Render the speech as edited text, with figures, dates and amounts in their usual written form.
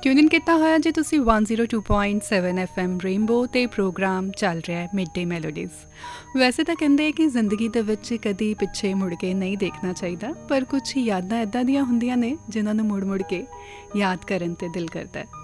Tune ਇਨ ਕੀਤਾ ਹੋਇਆ ਜੇ ਤੁਸੀਂ 102.7 FM ਰੇਨਬੋ ਤੇ ਪ੍ਰੋਗਰਾਮ ਚੱਲ ਰਿਹਾ ਹੈ ਮਿਡ ਡੇ ਮੈਲੋਡੀਜ਼। ਵੈਸੇ ਤਾਂ ਕਹਿੰਦੇ ਕਿ ਜ਼ਿੰਦਗੀ ਦੇ ਵਿੱਚ ਕਦੀ ਪਿੱਛੇ ਮੁੜ ਕੇ ਨਹੀਂ ਦੇਖਣਾ ਚਾਹੀਦਾ, ਪਰ ਕੁਝ ਯਾਦਾਂ ਇੱਦਾਂ ਦੀਆਂ ਹੁੰਦੀਆਂ ਨੇ ਜਿਨ੍ਹਾਂ ਨੂੰ ਮੁੜ ਮੁੜ ਕੇ ਯਾਦ ਕਰਨ 'ਤੇ ਦਿਲ ਕਰਦਾ ਹੈ।